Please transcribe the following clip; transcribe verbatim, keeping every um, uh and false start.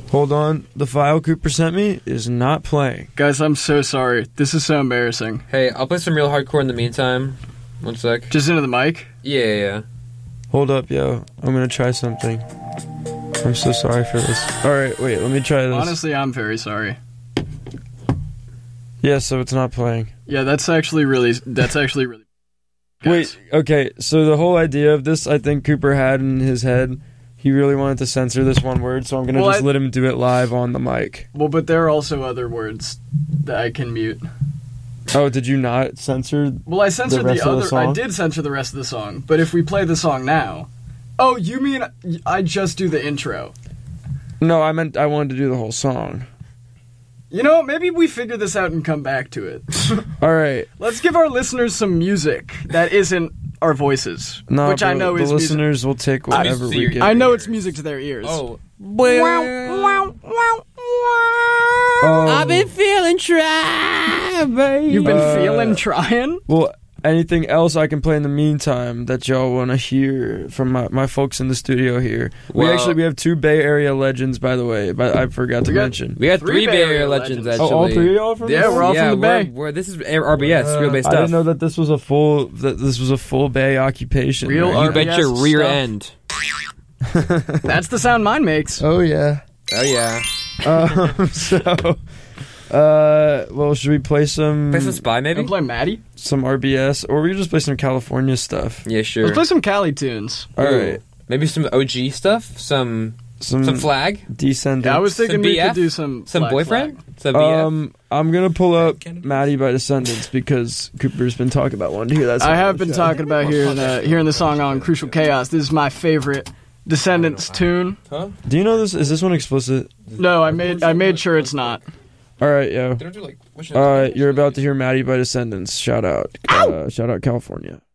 Hold on. The file Cooper sent me is not playing. Guys, I'm so sorry. This is so embarrassing. Hey, I'll play some real hardcore in the meantime. One sec. Just into the mic? Yeah, yeah, yeah. Hold up, yo. I'm gonna try something. I'm so sorry for this. Alright, wait, let me try this. Honestly, I'm very sorry. Yeah, so it's not playing. Yeah, that's actually really... That's actually really... Guys. Wait, okay, so the whole idea of this, I think Cooper had in his head... He really wanted to censor this one word, so I'm going to well, just I, let him do it live on the mic. Well, but there are also other words that I can mute. Oh, did you not censor Well, I censored the, rest the of other... the song? I did censor the rest of the song, but if we play the song now... Oh, you mean I just do the intro? No, I meant I wanted to do the whole song. You know, maybe we figure this out and come back to it. All right. Let's give our listeners some music that isn't our voices, no, which I know the is listeners music. will take whatever we get. I know it's music to their ears. Oh. Well, um, I've been feeling try, baby. You've been Uh, feeling trying? Well, anything else I can play in the meantime that y'all want to hear from my, my folks in the studio here? We Well- actually we have two Bay Area legends, by the way, but I forgot to We got- mention. We got Three three Bay Bay Area Area legends, legends. actually. Oh, all three of y'all from Yeah, this? we're all yeah, from the we're, Bay. We're, this is R B S, Uh, real Bay I stuff. didn't know that this was a full that this was a full Bay occupation. Real right? You R B S bet your rear stuff. end. That's the sound mine makes. Oh yeah. Oh, yeah. Um, so, uh, well, should we play some Play some Spy, Wanna maybe? play Maddie? some R B S, or we just play some California stuff? Yeah, sure. Let's play some Cali tunes. All Ooh. right, Maybe some O G stuff? Some some some flag? Descendants. Yeah, I was thinking Some we B F? could do some Some Black boyfriend? Flag. Some B F? Um, I'm gonna pull up Maddie by Descendants because Cooper's been talking about one to hear that. song I on have the been show. talking about hearing the hearing the song on Crucial Chaos. This is my favorite Descendants tune. Huh? Do you know this? Is this one explicit? No, I made I made sure it's not. All right, yo. They don't do, like, what's All right, you're about to hear Maddie by Descendants. Shout out, uh, shout out California.